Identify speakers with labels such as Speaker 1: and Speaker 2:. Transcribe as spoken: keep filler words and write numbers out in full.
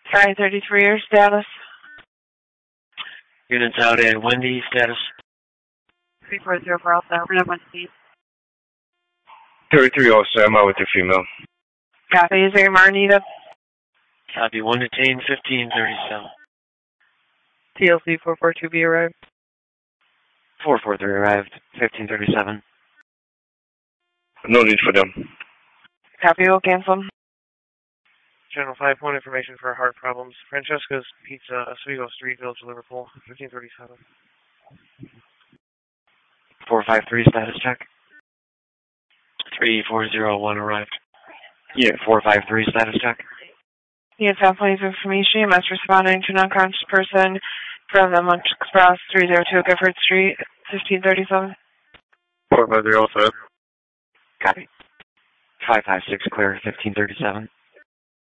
Speaker 1: five thirty-three, your status.
Speaker 2: Units out at Wendy, status.
Speaker 1: three four zero four Alpha, we're not Wendy.
Speaker 3: thirty-three also, I'm out with your female.
Speaker 1: Copy, is there your Mar needed?
Speaker 2: Copy, one detained, fifteen thirty-seven.
Speaker 1: T L C four four two B arrived.
Speaker 2: four four three arrived, fifteen thirty-seven.
Speaker 3: No need for them.
Speaker 1: Copy, we'll cancel.
Speaker 4: Channel five, point information for heart problems. Francesca's Pizza, Oswego Street, Village, Liverpool, fifteen thirty-seven.
Speaker 2: four five three, status check. three four zero one arrived.
Speaker 3: Yeah.
Speaker 2: four five three, status check.
Speaker 1: Unit South Plains information, you must responding to an unconscious person from the Munch Express, three zero two Gifford Street, fifteen thirty-seven.
Speaker 3: four five three also.
Speaker 2: Copy. five five six clear, fifteen thirty-seven.